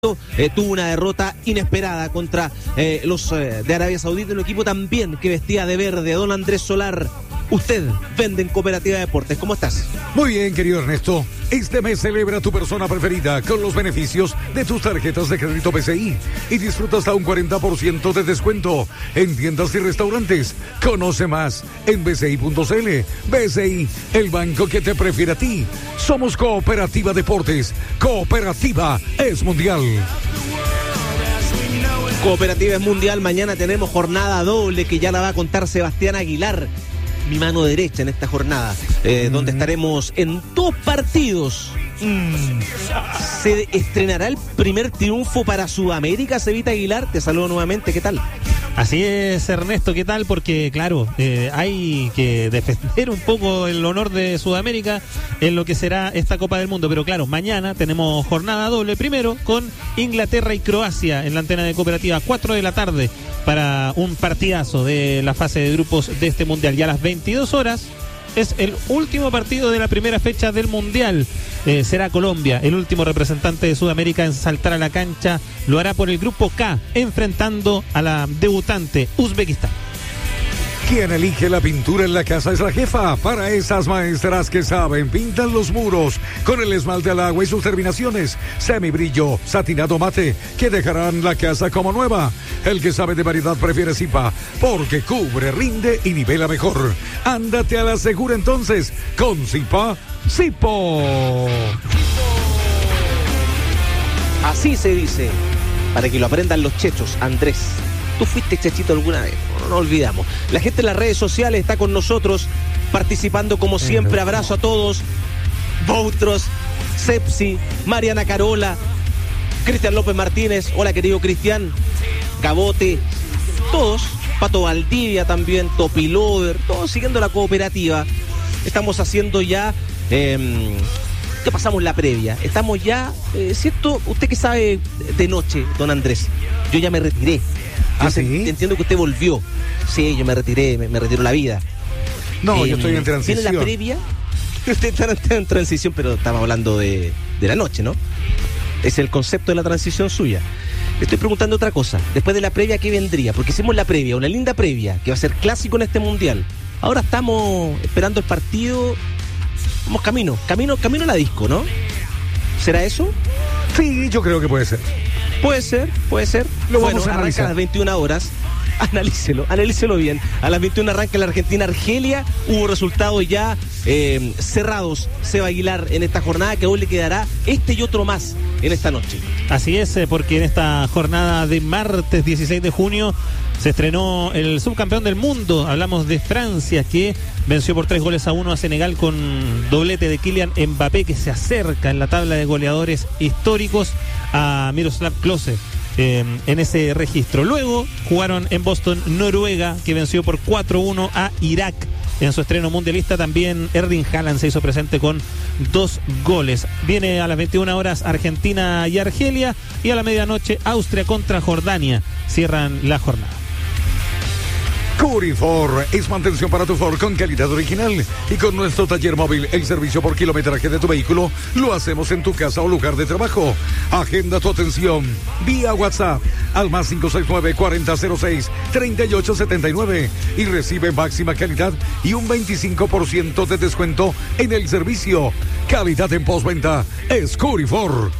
tuvo una derrota inesperada contra los de Arabia Saudita, un equipo también que vestía de verde. Don Andrés Solar, usted vende en Cooperativa Deportes, ¿cómo estás? Muy bien, querido Ernesto. Este mes celebra tu persona preferida con los beneficios de tus tarjetas de crédito BCI y disfruta hasta un 40% de descuento en tiendas y restaurantes. Conoce más en bci.cl. BCI, el banco que te prefiere a ti. Somos Cooperativa Deportes. Cooperativa es mundial. Cooperativa es mundial. Mañana tenemos jornada doble que ya la va a contar Sebastián Aguilar, mi mano derecha en esta jornada, donde estaremos en 2 partidos. Se estrenará el primer triunfo para Sudamérica. Cevita Aguilar, te saludo nuevamente, ¿qué tal? Así es, Ernesto, ¿qué tal? Porque claro, hay que defender un poco el honor de Sudamérica en lo que será esta Copa del Mundo, pero claro, mañana tenemos jornada doble, primero con Inglaterra y Croacia en la antena de Cooperativa, 4 de la tarde, para un partidazo de la fase de grupos de este Mundial. Y a las 22 horas es el último partido de la primera fecha del Mundial. Será Colombia, el último representante de Sudamérica en saltar a la cancha. Lo hará por el grupo K, enfrentando a la debutante Uzbekistán. Quien elige la pintura en la casa es la jefa. Para esas maestras que saben, pintan los muros con el esmalte al agua y sus terminaciones semibrillo, satinado mate, que dejarán la casa como nueva. El que sabe de variedad prefiere Zipa, porque cubre, rinde y nivela mejor. Ándate a la segura entonces con Zipa Zipo. Así se dice, para que lo aprendan los chechos. Andrés, ¿tú fuiste chechito alguna vez? No olvidamos. La gente en las redes sociales está con nosotros, participando como siempre. Abrazo a todos. Boutros, Sepsi, Mariana Carola, Cristian López Martínez. Hola, querido Cristian. Cabote, todos. Pato Valdivia también, Topilover, todos siguiendo la cooperativa. Estamos haciendo ya... que pasamos la previa. Estamos ya, ¿cierto? Usted que sabe de noche, don Andrés. Yo ya me retiré. ¿Sí? Entiendo que usted volvió. Sí, yo me retiré, me retiró la vida. No, yo estoy en transición. ¿Tiene la previa? Usted está en transición, pero estamos hablando de la noche, ¿no? Es el concepto de la transición suya. Le estoy preguntando otra cosa. Después de la previa, ¿qué vendría? Porque hicimos la previa, una linda previa, que va a ser clásico en este Mundial. Ahora estamos esperando el partido. Vamos camino a la disco, ¿no? ¿Será eso? Sí, yo creo que puede ser. Puede ser. Lo vamos a arranca analizar. a las 21 horas. Analícelo bien. A las 21 arranca la Argentina-Argelia. Hubo resultados ya cerrados. Seba Aguilar en esta jornada, que aún le quedará este y otro más en esta noche. Así es, porque en esta jornada de martes 16 de junio se estrenó el subcampeón del mundo. Hablamos de Francia, que venció por 3-1 a Senegal con doblete de Kylian Mbappé, que se acerca en la tabla de goleadores históricos a Miroslav Klose en ese registro. Luego jugaron en Boston Noruega, que venció por 4-1 a Irak. En su estreno mundialista también Erling Haaland se hizo presente con 2 goles. Viene a las 21 horas Argentina y Argelia, y a la medianoche Austria contra Jordania cierran la jornada. Curifor es mantención para tu Ford con calidad original, y con nuestro taller móvil, el servicio por kilometraje de tu vehículo lo hacemos en tu casa o lugar de trabajo. Agenda tu atención vía WhatsApp al más 569-4006-3879 y recibe máxima calidad y un 25% de descuento en el servicio. Calidad en postventa es Curifor.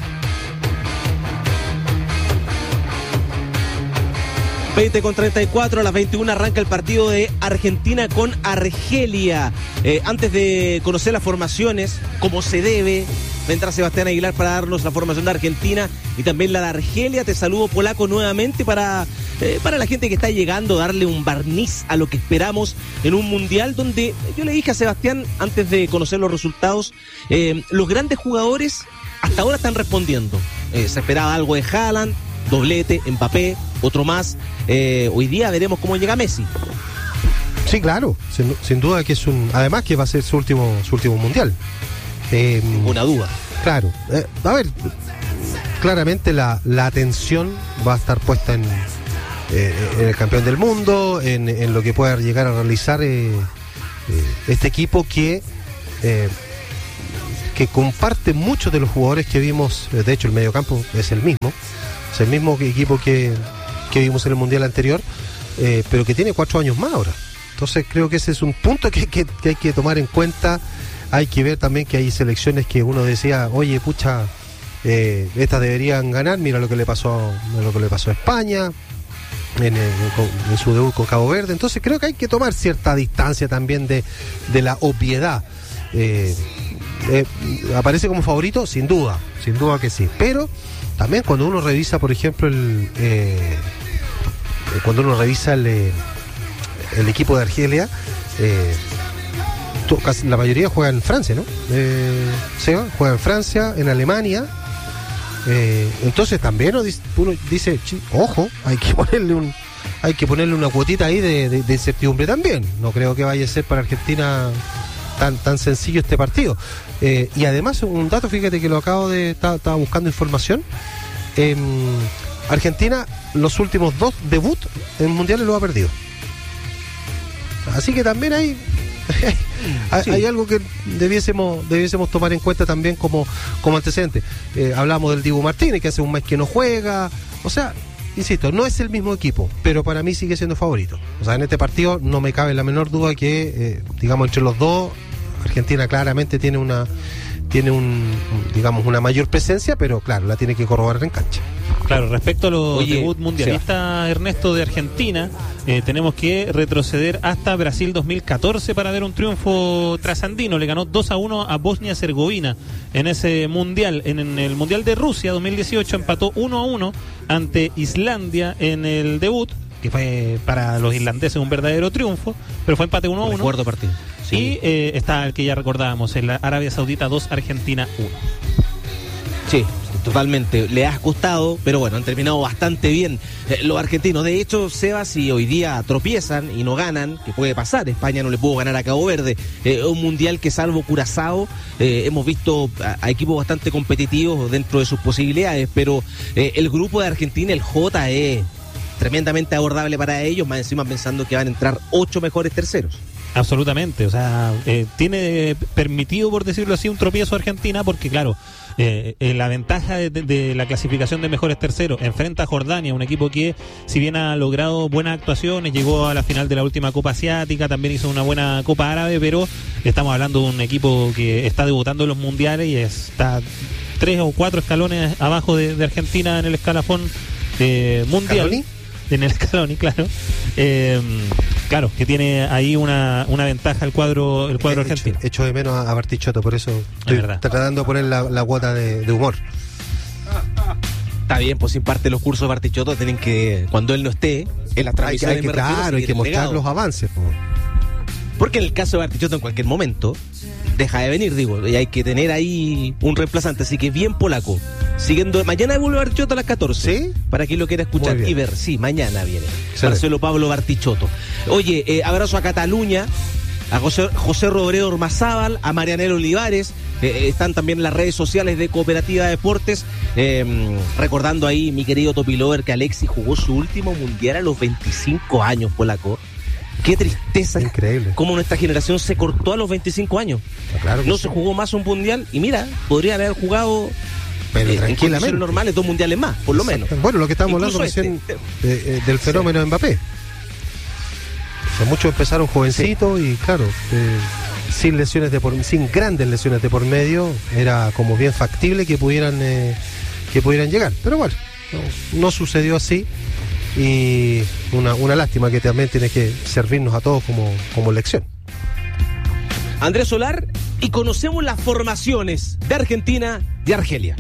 20:34, a las 21 arranca el partido de Argentina con Argelia. Antes de conocer las formaciones, como se debe, vendrá Sebastián Aguilar para darnos la formación de Argentina y también la de Argelia. Te saludo, polaco, nuevamente para la gente que está llegando, darle un barniz a lo que esperamos en un Mundial donde yo le dije a Sebastián, antes de conocer los resultados, los grandes jugadores hasta ahora están respondiendo. Se esperaba algo de Haaland, doblete, Mbappé, otro más. Hoy día veremos cómo llega Messi. Sí, claro, sin duda que además que va a ser su último Mundial. Una duda. Claro, a ver, claramente la atención va a estar puesta en el campeón del mundo, en lo que pueda llegar a realizar este equipo que que comparte muchos de los jugadores que vimos. De hecho, el mediocampo es el mismo equipo que vimos en el Mundial anterior, pero que tiene 4 años más ahora. Entonces creo que ese es un punto que hay que tomar en cuenta. Hay que ver también que hay selecciones que uno decía, oye, pucha, estas deberían ganar. Mira lo que le pasó a España en su debut con Cabo Verde. Entonces creo que hay que tomar cierta distancia también de la obviedad. ¿Aparece como favorito? Sin duda que sí. Pero también cuando uno revisa, por ejemplo, el equipo de Argelia, casi la mayoría juega en Francia, ¿no? Seba, juega en Francia, en Alemania. Entonces también uno dice, ojo, hay que ponerle una cuotita ahí de incertidumbre también. No creo que vaya a ser para Argentina tan sencillo este partido. Y además, un dato, fíjate que lo acabo de... Estaba buscando información. Argentina, los últimos 2 debuts en mundiales lo ha perdido. Así que también hay algo que debiésemos tomar en cuenta también como antecedente. Hablamos del Dibu Martínez, que hace un mes que no juega. O sea, insisto, no es el mismo equipo, pero para mí sigue siendo favorito. O sea, en este partido no me cabe la menor duda que, digamos, entre los dos, Argentina claramente tiene una mayor presencia, pero claro, la tiene que corroborar en cancha. Claro, respecto a los debut mundialistas, Ernesto, de Argentina, tenemos que retroceder hasta Brasil 2014 para ver un triunfo trasandino. Le ganó 2-1 a Bosnia-Herzegovina en ese mundial. En el mundial de Rusia 2018 empató 1-1 ante Islandia en el debut, que fue para los irlandeses un verdadero triunfo, pero fue empate 1-1. Recuerdo partido. Sí. Y está el que ya recordábamos, en la Arabia Saudita 2, Argentina 1. Sí, totalmente. Le ha costado, pero bueno, han terminado bastante bien los argentinos. De hecho, Seba, si hoy día tropiezan y no ganan, que puede pasar, España no le pudo ganar a Cabo Verde, un mundial que, salvo Curazao, hemos visto a equipos bastante competitivos dentro de sus posibilidades, pero el grupo de Argentina, el J, es tremendamente abordable para ellos, más encima pensando que van a entrar 8 mejores terceros. Absolutamente, o sea, tiene permitido, por decirlo así, un tropiezo a Argentina, porque claro, la ventaja de la clasificación de mejores terceros enfrenta a Jordania, un equipo que, si bien ha logrado buenas actuaciones, llegó a la final de la última Copa Asiática, también hizo una buena Copa Árabe, pero estamos hablando de un equipo que está debutando en los mundiales y está 3 o 4 escalones abajo de Argentina en el escalafón mundial. ¿Scaloni? En el Scaloni, claro. Claro, que tiene ahí una ventaja el cuadro argentino. Echo de menos a Bartichotto, por eso estoy tratando de poner la cuota de humor. Está bien, pues sin parte los cursos de Bartichotto tienen que, cuando él no esté, en las transmisiones hay que mostrar los avances. Porque en el caso de Bartichotto, en cualquier momento deja de venir, digo, y hay que tener ahí un reemplazante, así que bien polaco. Siguiendo, mañana vuelve Bartichotto a las 14, ¿sí? Para quien lo quiera escuchar y ver. Sí, mañana viene Marcelo Pablo Bartichotto. Oye, abrazo a Cataluña, a José Robredo Ormazábal, a Marianela Olivares. Están también en las redes sociales de Cooperativa Deportes, recordando ahí, mi querido Topilover, que Alexis jugó su último mundial a los 25 años, polaco. Qué tristeza. Increíble. Cómo nuestra generación se cortó a los 25 años. Claro no se jugó más un mundial y mira, podría haber jugado, pero tranquilamente, en condiciones normales 2 mundiales más, por lo menos. Bueno, lo que estamos hablando recién del fenómeno de Mbappé. O sea, muchos empezaron jovencitos y claro, sin grandes lesiones de por medio, era como bien factible que pudieran llegar. Pero bueno, no sucedió así. Y una lástima, que también tiene que servirnos a todos como lección. Andrés Solar, y conocemos las formaciones de Argentina y Argelia.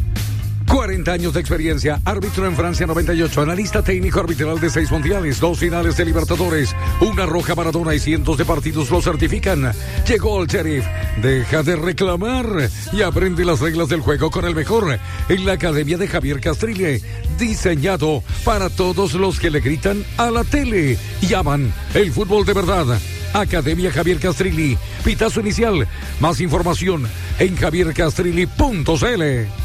40 años de experiencia, árbitro en Francia 98, analista técnico arbitral de 6 mundiales, 2 finales de Libertadores, una roja Maradona y cientos de partidos lo certifican. Llegó el Sheriff, deja de reclamar y aprende las reglas del juego con el mejor en la Academia de Javier Castrile, diseñado para todos los que le gritan a la tele y aman el fútbol de verdad. Academia Javier Castrilli, pitazo inicial, más información en javiercastrilli.cl.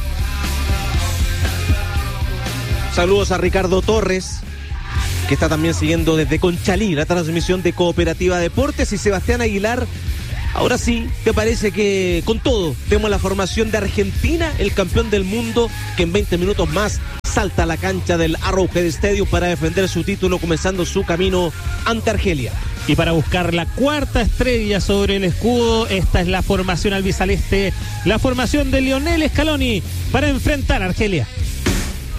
Saludos a Ricardo Torres, que está también siguiendo desde Conchalí la transmisión de Cooperativa Deportes, y Sebastián Aguilar, Ahora sí, ¿te parece que con todo vemos la formación de Argentina, el campeón del mundo, que en 20 minutos más salta a la cancha del Arrowhead Stadium para defender su título, comenzando su camino ante Argelia? Y para buscar la cuarta estrella sobre el escudo, esta es la formación albiceleste, la formación de Lionel Scaloni para enfrentar a Argelia.